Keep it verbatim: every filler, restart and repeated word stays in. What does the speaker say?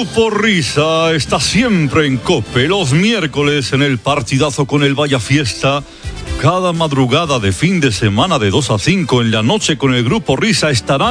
Grupo Risa está siempre en COPE, los miércoles en el partidazo con el Vaya Fiesta. Cada madrugada de fin de semana de dos a cinco en la noche con el Grupo Risa estarán